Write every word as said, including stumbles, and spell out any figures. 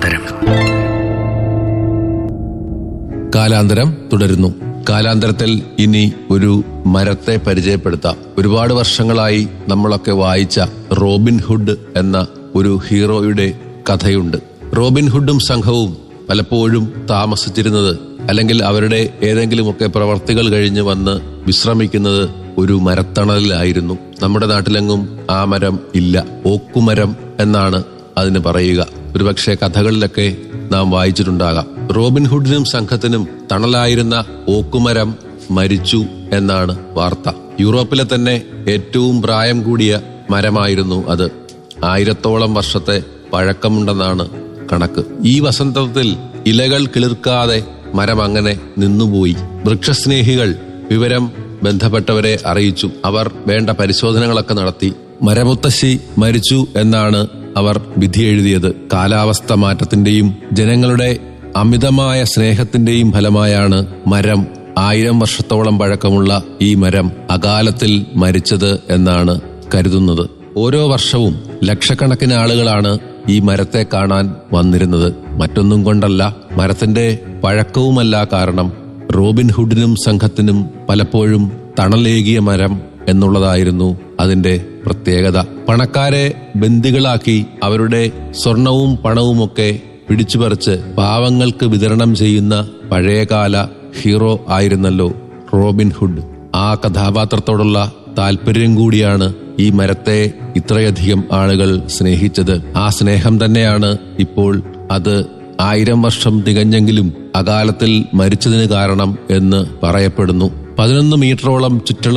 കാലാന്തരം. കാലാന്തരം തുടരുന്നു. കാലാന്തരത്തിൽ ഇനി ഒരു മരത്തെ പരിചയപ്പെടുത്താം. ഒരുപാട് വർഷങ്ങളായി നമ്മളൊക്കെ വായിച്ച റോബിൻ ഹുഡ് എന്ന ഒരു ഹീറോയുടെ കഥയുണ്ട്. റോബിൻ ഹുഡും സംഘവും പലപ്പോഴും താമസിച്ചിരുന്നത്, അല്ലെങ്കിൽ അവരുടെ ഏതെങ്കിലുമൊക്കെ പ്രവർത്തികൾ കഴിഞ്ഞ് വന്ന് വിശ്രമിക്കുന്നത് ഒരു മരത്തണലിലായിരുന്നു. നമ്മുടെ നാട്ടിലെങ്ങും ആ മരം ഇല്ല. ഓക്കുമരം എന്നാണ് അതിന് പറയുക. ഒരുപക്ഷെ കഥകളിലൊക്കെ നാം വായിച്ചിട്ടുണ്ടാകാം. റോബിൻ ഹുഡിനും സംഘത്തിനും തണലായിരുന്ന ഓക്കുമരം മരിച്ചു എന്നാണ് വാർത്ത. യൂറോപ്പിലെ തന്നെ ഏറ്റവും പ്രായം കൂടിയ മരമായിരുന്നു അത്. ആയിരത്തോളം വർഷത്തെ പഴക്കമുണ്ടെന്നാണ് കണക്ക്. ഈ വസന്തത്തിൽ ഇലകൾ കിളിർക്കാതെ മരം അങ്ങനെ നിന്നുപോയി. വൃക്ഷസ്നേഹികൾ വിവരം ബന്ധപ്പെട്ടവരെ അറിയിച്ചു. അവർ വേണ്ട പരിശോധനകളൊക്കെ നടത്തി. മരമുത്തശ്ശി മരിച്ചു എന്നാണ് അവർ വിധി എഴുതിയത്. കാലാവസ്ഥ മാറ്റത്തിന്റെയും ജനങ്ങളുടെ അമിതമായ സ്നേഹത്തിന്റെയും ഫലമായാണ് മരം, ആയിരം വർഷത്തോളം പഴക്കമുള്ള ഈ മരം അകാലത്തിൽ മരിച്ചത് എന്നാണ് കരുതുന്നത്. ഓരോ വർഷവും ലക്ഷക്കണക്കിന് ആളുകളാണ് ഈ മരത്തെ കാണാൻ വന്നിരുന്നത്. മറ്റൊന്നും കൊണ്ടല്ല, മരത്തിന്റെ പഴക്കവുമല്ല കാരണം. റോബിൻ ഹുഡിനും സംഘത്തിനും പലപ്പോഴും തണലേകിയ മരം എന്നുള്ളതായിരുന്നു അതിന്റെ പ്രത്യേകത. പണക്കാരെ ബന്ദികളാക്കി അവരുടെ സ്വർണവും പണവുമൊക്കെ പിടിച്ചുപറിച്ച് പാവങ്ങൾക്ക് വിതരണം ചെയ്യുന്ന പഴയകാല ഹീറോ ആയിരുന്നല്ലോ റോബിൻ ഹുഡ്. ആ കഥാപാത്രത്തോടുള്ള താല്പര്യം കൂടിയാണ് ഈ മരത്തെ ഇത്രയധികം ആളുകൾ സ്നേഹിച്ചത്. ആ സ്നേഹം തന്നെയാണ് ഇപ്പോൾ അത് ആയിരം വർഷം തികഞ്ഞെങ്കിലും അകാലത്തിൽ മരിച്ചതിന് കാരണം എന്ന് പറയപ്പെടുന്നു. പതിനൊന്ന് മീറ്ററോളം ചുറ്റളവ്